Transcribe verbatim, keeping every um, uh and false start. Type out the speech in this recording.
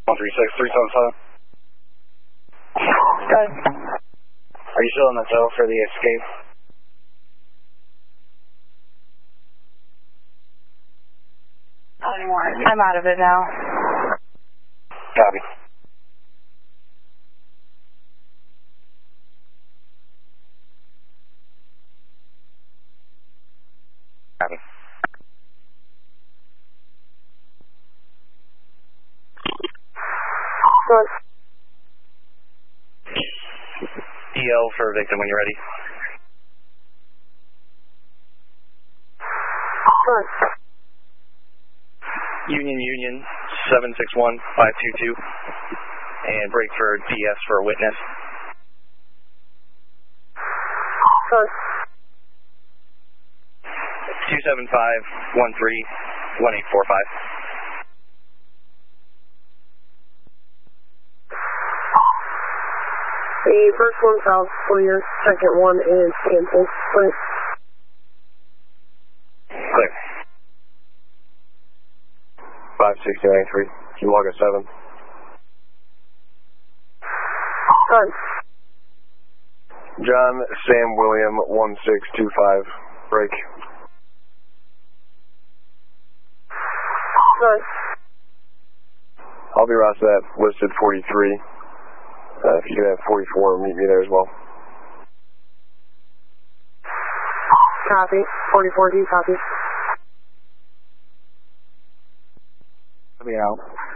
one three six, three seven seven. Good. Are you still in the tow for the escape? Not anymore. I'm out of it now. Copy. Copy. Good. E L for victim when you're ready. Good. Union Union seven six one five two two. And break for D S for a witness. Good. two seven five one three one eight four five. The first one's out for your second one is canceled. Clear. Clear. five six two nine three. Can you log a seven? Good. John Sam William one six two five. Break. Good. I'll be Ross that listed forty-three. Uh, if you can have forty-four, meet me there as well. Copy. forty-four D, copy. Let me out.